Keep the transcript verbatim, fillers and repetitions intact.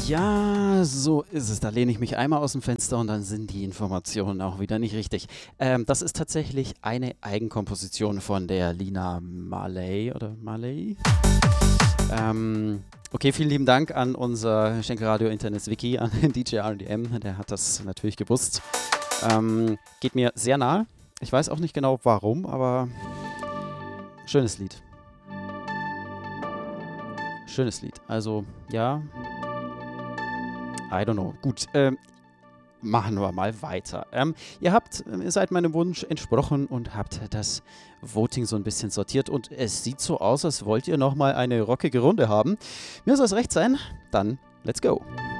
Ja, so ist es. Da lehne ich mich einmal aus dem Fenster und dann sind die Informationen auch wieder nicht richtig. Ähm, das ist tatsächlich eine Eigenkomposition von der Lina Marley oder Marley. Ähm, okay, vielen lieben Dank an unser Schenkelradio Internets Wiki, an den D J R D M. Der hat das natürlich gewusst. Ähm, geht mir sehr nahe. Ich weiß auch nicht genau warum, aber schönes Lied. Schönes Lied. Also, ja. I don't know. Gut, ähm, machen wir mal weiter. Ähm, ihr habt, ihr seid meinem Wunsch entsprochen und habt das Voting so ein bisschen sortiert und es sieht so aus, als wollt ihr nochmal eine rockige Runde haben. Mir soll es recht sein, dann let's go.